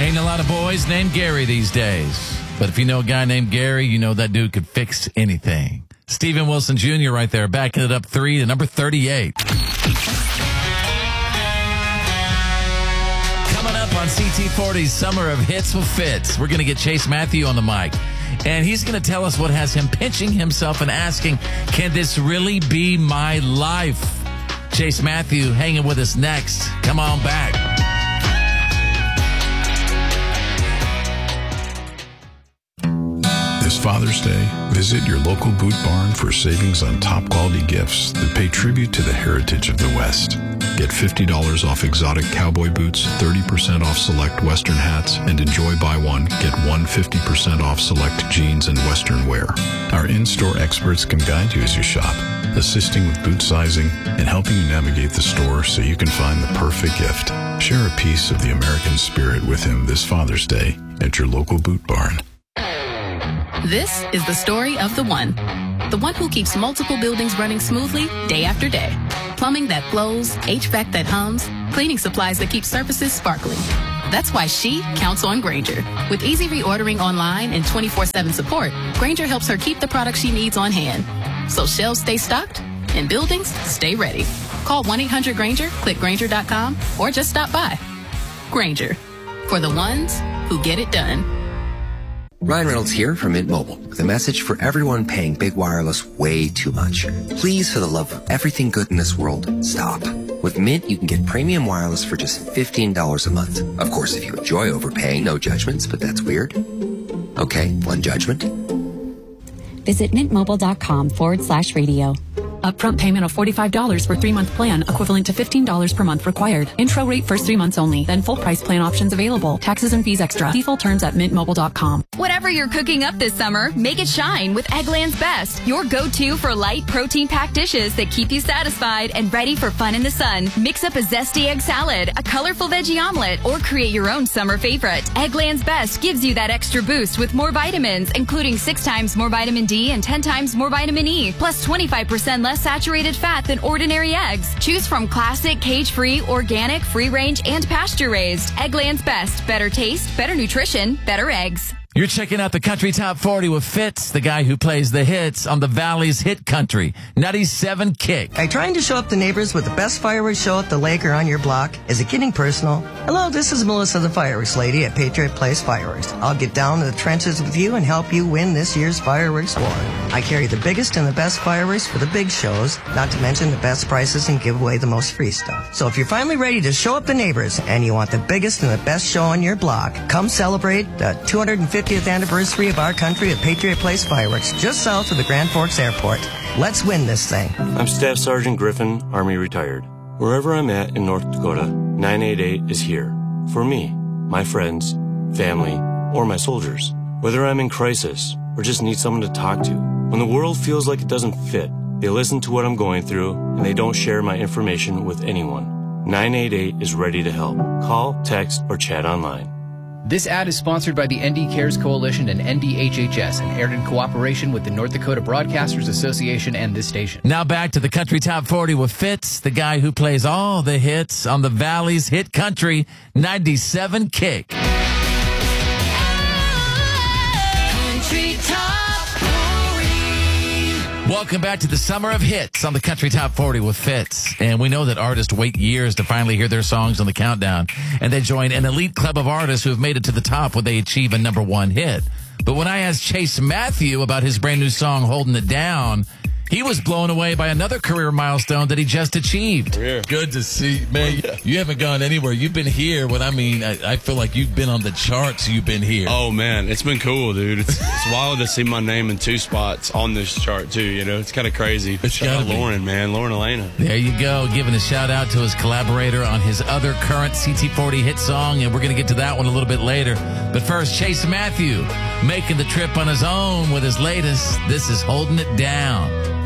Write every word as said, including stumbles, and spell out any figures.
Ain't a lot of boys named Gary these days. But if you know a guy named Gary, you know that dude could fix anything. Steven Wilson Junior right there, backing it up three to number thirty-eight. Coming up on C T forty's Summer of Hits with Fitz, we're going to get Chase Matthew on the mic. And he's going to tell us what has him pinching himself and asking, can this really be my life? Chase Matthew hanging with us next. Come on back. This Father's Day, visit your local Boot Barn for savings on top quality gifts that pay tribute to the heritage of the West. Get fifty dollars off exotic cowboy boots, thirty percent off select Western hats, and enjoy buy one, get one fifty percent off select jeans and Western wear. Our in-store experts can guide you as you shop, assisting with boot sizing and helping you navigate the store so you can find the perfect gift. Share a piece of the American spirit with him this Father's Day at your local Boot Barn. This is the story of the one. The one who keeps multiple buildings running smoothly day after day. Plumbing that flows, H V A C that hums, cleaning supplies that keep surfaces sparkling. That's why she counts on Grainger. With easy reordering online and twenty-four seven support, Grainger helps her keep the products she needs on hand. So shelves stay stocked and buildings stay ready. Call one eight hundred Grainger, click Grainger dot com, or just stop by. Grainger, for the ones who get it done. Ryan Reynolds here from Mint Mobile with a message for everyone paying big wireless way too much. Please, for the love of everything good in this world, stop. With Mint, you can get premium wireless for just fifteen dollars a month. Of course, if you enjoy overpaying, no judgments, but that's weird. Okay, one judgment. Visit mintmobile.com forward slash radio. Upfront payment of forty-five dollars for three-month plan, equivalent to fifteen dollars per month required. Intro rate first three months only, then full price plan options available. Taxes and fees extra. See full terms at mint mobile dot com. Whatever you're cooking up this summer, make it shine with Eggland's Best, your go-to for light protein-packed dishes that keep you satisfied and ready for fun in the sun. Mix up a zesty egg salad, a colorful veggie omelet, or create your own summer favorite. Eggland's Best gives you that extra boost with more vitamins, including six times more vitamin D and ten times more vitamin E, plus twenty-five percent less saturated fat than ordinary eggs. Choose from classic, cage-free, organic, free-range, and pasture-raised. Eggland's Best. Better taste, better nutrition, better eggs. You're checking out the Country Top forty with Fitz, the guy who plays the hits on the Valley's Hit Country. ninety-seven Kick. Are you trying to show up the neighbors with the best fireworks show at the lake or on your block? Is it getting personal? Hello, this is Melissa, the fireworks lady at Patriot Place Fireworks. I'll get down to the trenches with you and help you win this year's fireworks war. I carry the biggest and the best fireworks for the big shows, not to mention the best prices and give away the most free stuff. So if you're finally ready to show up the neighbors and you want the biggest and the best show on your block, come celebrate the two hundred fiftieth anniversary of our country at Patriot Place Fireworks, just south of the Grand Forks Airport. Let's win this thing. I'm Staff Sergeant Griffin, Army retired. Wherever I'm at in North Dakota, nine eight eight is here. For me, my friends, family, or my soldiers. Whether I'm in crisis or just need someone to talk to. When the world feels like it doesn't fit, they listen to what I'm going through and they don't share my information with anyone. nine eight eight is ready to help. Call, text, or chat online. This ad is sponsored by the N D Cares Coalition and N D H H S and aired in cooperation with the North Dakota Broadcasters Association and this station. Now back to the Country Top forty with Fitz, the guy who plays all the hits on the Valley's Hit Country. ninety-seven Kick. Country Top forty. Welcome back to the Summer of Hits on the Country Top forty with Fitz. And we know that artists wait years to finally hear their songs on the countdown. And they join an elite club of artists who have made it to the top when they achieve a number one hit. But when I asked Chase Matthew about his brand new song, Holding It Down, he was blown away by another career milestone that he just achieved. Career. Good to see, man. You, you haven't gone anywhere. You've been here. When I mean, I, I feel like you've been on the charts. You've been here. Oh man, it's been cool, dude. It's, it's wild to see my name in two spots on this chart too. You know, it's kind of crazy. It's Shout out Lauren, man, Lauren Elena. There you go, giving a shout out to his collaborator on his other current C T forty hit song, and we're going to get to that one a little bit later. But first, Chase Matthew making the trip on his own with his latest. This is Holding It Down.